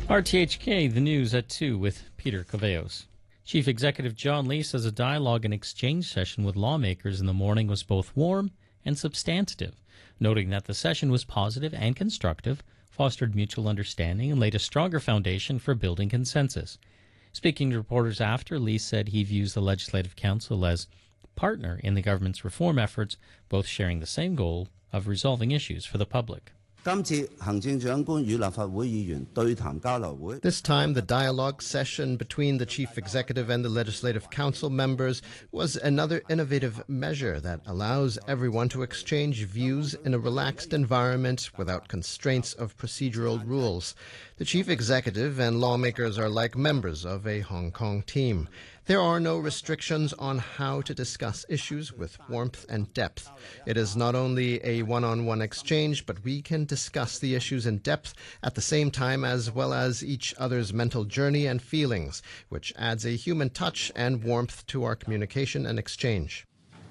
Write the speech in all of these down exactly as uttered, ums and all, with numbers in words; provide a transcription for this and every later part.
R T H K, the news at two with Peter Caveos. Chief Executive John Lee says a dialogue and exchange session with lawmakers in the morning was both warm and substantive, noting that the session was positive and constructive, fostered mutual understanding, and laid a stronger foundation for building consensus. Speaking to reporters after, Lee said he views the Legislative Council as partner in the government's reform efforts, both sharing the same goal of resolving issues for the public. This time, the dialogue session between the Chief Executive and the Legislative Council members was another innovative measure that allows everyone to exchange views in a relaxed environment without constraints of procedural rules. The Chief Executive and lawmakers are like members of a Hong Kong team. There are no restrictions on how to discuss issues with warmth and depth. It is not only a one-on-one exchange, but we can discuss the issues in depth at the same time, as well as each other's mental journey and feelings, which adds a human touch and warmth to our communication and exchange.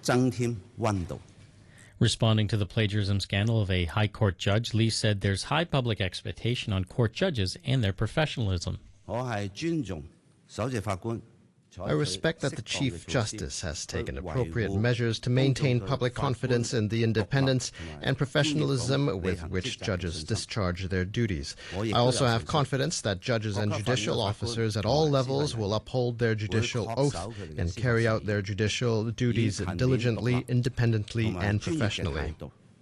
Responding to the plagiarism scandal of a High Court judge, Lee said there's high public expectation on court judges and their professionalism. I respect that the Chief Justice has taken appropriate measures to maintain public confidence in the independence and professionalism with which judges discharge their duties. I also have confidence that judges and judicial officers at all levels will uphold their judicial oath and carry out their judicial duties diligently, independently, and professionally.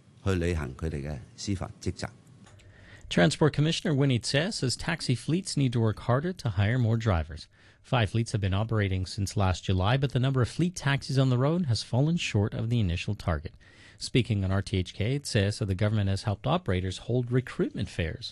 Transport Commissioner Winnie Tse says taxi fleets need to work harder to hire more drivers. Five fleets have been operating since last July, but the number of fleet taxis on the road has fallen short of the initial target. Speaking on R T H K, Tse said the government has helped operators hold recruitment fairs.